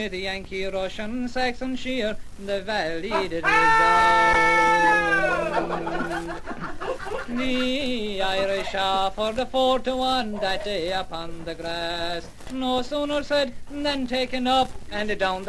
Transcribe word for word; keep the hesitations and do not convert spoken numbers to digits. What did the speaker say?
The Yankee, Russian, Saxon, Sheer, the valley did resound. The Irish are for the four to one that day upon the grass. No sooner said than taken up and down the